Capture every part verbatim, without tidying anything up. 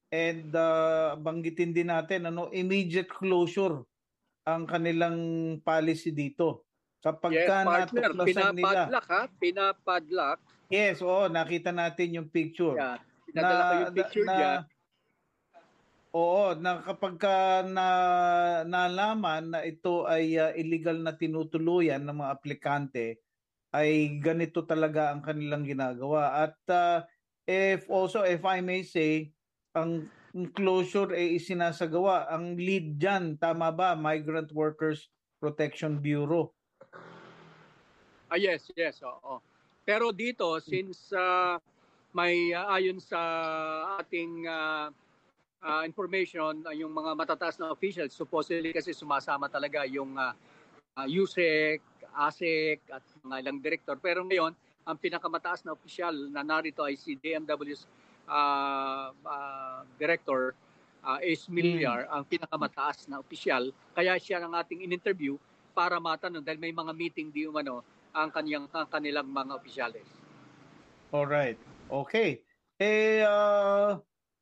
and uh, banggitin din natin ano, immediate closure ang kanilang policy dito. Kapag Yes, ka partner. natuklasan nila, Pinapadlock ha? Pinapadlock. yes, oo, nakita natin yung picture Yan. na Pinadala ko yung na, picture na niya. oo, na kapag ka na nalaman na ito ay uh, illegal na tinutuluyan ng mga aplikante, ay ganito talaga ang kanilang ginagawa. At uh, if also, if I may say, ang closure ay isinasagawa. Ang lead dyan, tama ba? Migrant Workers Protection Bureau. Ah, yes, yes, oo. Pero dito, since uh, may uh, ayon sa ating uh, uh, information, uh, yung mga matataas na officials, supposedly kasi sumasama talaga yung uh, uh, U S E C, A S E C, at mga ilang director. Pero ngayon, ang pinakamataas na official na narito ay si D M W's uh, uh, director, uh, Ace Millar, mm. ang pinakamataas na official. Kaya siya ang ating in-interview para matanong dahil may mga meeting di umano ang kanyang ang kanilang mga opisyales. All right. Okay. Eh uh,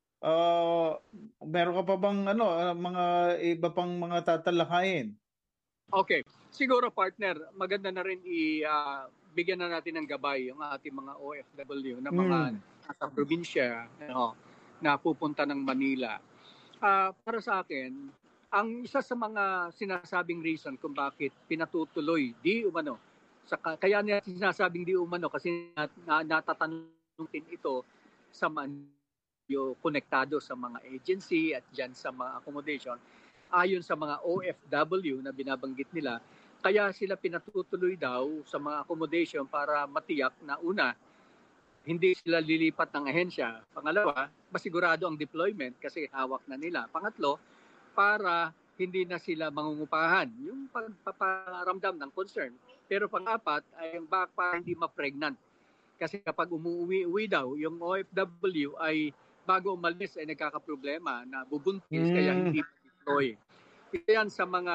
uh, meron ka pa bang ano uh, mga iba pang mga tatalakayin? Okay. Siguro partner, maganda na rin i uh, bigyan na natin ng gabay yung ating mga O F W na mga mm. nasa probinsya ano, na pupunta ng Manila. Uh, para sa akin, ang isa sa mga sinasabing reason kung bakit pinatutuloy di umano sa kaya niya sinasabing di umano kasi nat, na, natatanungin ito sa manyo konektado sa mga agency at diyan sa mga accommodation ayon sa mga O F W na binabanggit nila. Kaya sila pinatutuloy daw sa mga accommodation para matiyak na una, hindi sila lilipat ng ahensya. Pangalawa, masigurado ang deployment kasi hawak na nila. Pangatlo, para hindi na sila mangungupahan. Yung pagpaparamdam ng concern. Pero pang-apat ay yung back para hindi ma-pregnant. Kasi kapag umuwi-uwi daw, yung O F W ay bago umalis ay nagkakaproblema na bubuntis mm. kaya hindi deploy. Yan sa mga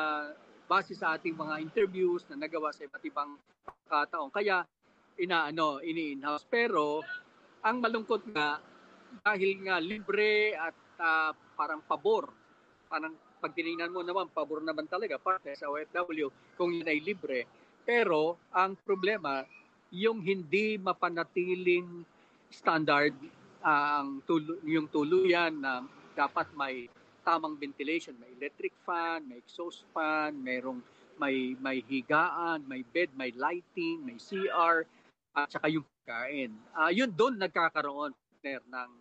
base sa ating mga interviews na nagawa sa iba't ibang pagkataon. Kaya inaano, ini-in-house. Pero ang malungkot nga, dahil nga libre at uh, parang pabor, parang pag tinignan mo naman, pabor naman talaga parte sa O F W kung yun ay libre. Pero ang problema, yung hindi mapanatiling standard, ang uh, tulo, yung tuluyan na dapat may tamang ventilation, may electric fan, may exhaust fan, mayroong may may higaan, may bed, may lighting, may C R, at saka yung pagkain. Uh, yun doon nagkakaroon ng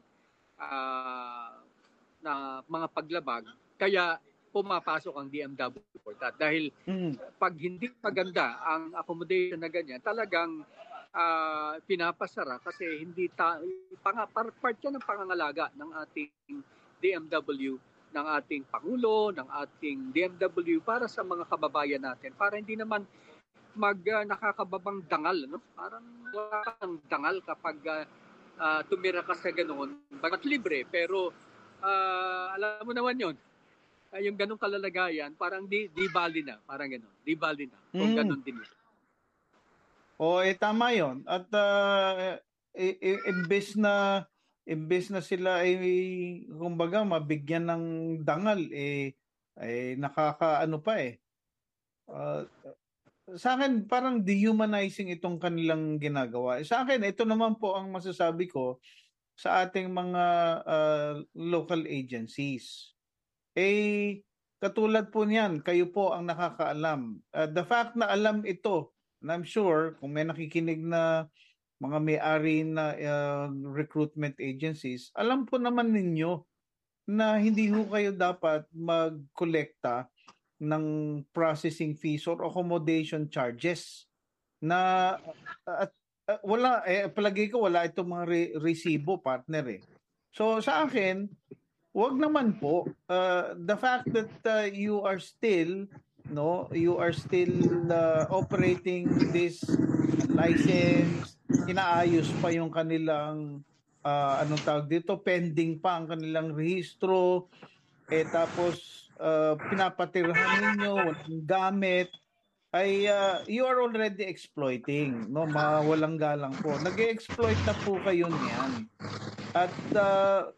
uh, na mga paglabag. Kaya pumapasok ang D M W for that. Dahil mm. pag hindi maganda ang accommodation na ganyan, talagang uh, pinapasara kasi hindi ta pang, part yan ng pangangalaga ng ating D M W, ng ating Pangulo, ng ating D M W para sa mga kababayan natin. Para hindi naman mag uh, nakakababang dangal, no? Parang wala kang dangal kapag uh, uh, tumira ka sa ganoon. Bagat libre, pero uh, alam mo naman yon. Uh, yung ganong kalalagayan, parang di, di bali na. Parang gano'n. Di bali na. Kung mm. gano'n din yun. O, eh, tama yun. At uh, i- i- imbes na imbes na sila ay kumbaga mabigyan ng dangal eh ay nakakaano pa eh. Uh, sa akin parang dehumanizing itong kanilang ginagawa. Sa akin ito naman po ang masasabi ko sa ating mga uh, local agencies. Eh katulad po niyan, kayo po ang nakakaalam. Uh, the fact na alam ito, and I'm sure kung may nakikinig na mga may-ari na uh, recruitment agencies, alam po naman ninyo na hindi ho kayo dapat mag-kolekta ng processing fees or accommodation charges na at uh, wala eh palagi ko wala itong mga re- resibo partner eh. So sa akin, wag naman po uh, the fact that uh, you are still no, you are still uh, operating this license, inaayos pa yung kanilang uh, anong tawag dito, pending pa ang kanilang rehistro, eh tapos uh, pinapatirhan ninyo, walang gamit, ay uh, you are already exploiting, no? Mawalang galang po. Nag-exploit na po kayo niyan. At uh,